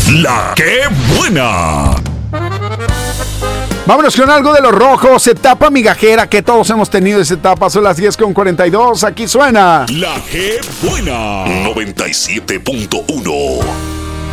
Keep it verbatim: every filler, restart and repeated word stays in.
La que buena. Vámonos con algo de los rojos, etapa migajera que todos hemos tenido esa etapa. Son las diez con cuarenta y dos, aquí suena La que buena. noventa y siete punto uno.